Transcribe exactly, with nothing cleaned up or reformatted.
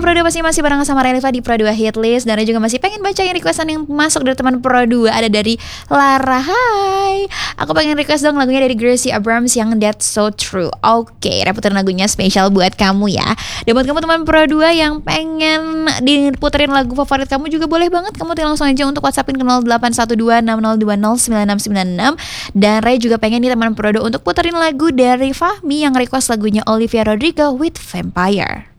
Pro dua masih masih bareng sama Reliva di Pro dua Hitlist. Dan Ray juga masih pengen bacain requestan yang masuk dari teman Pro dua. Ada dari Lara, hai, aku pengen request dong lagunya dari Gracie Abrams yang That's So True. Oke, Ray puterin lagunya spesial buat kamu ya. Dan buat kamu teman Pro dua yang pengen diputerin lagu favorit kamu juga boleh banget. Kamu tinggal langsung aja untuk WhatsAppin ke nol delapan satu dua enam nol dua nol sembilan enam sembilan enam. Dan Ray juga pengen nih teman Pro dua untuk puterin lagu dari Fahmi yang request lagunya Olivia Rodrigo with Vampire.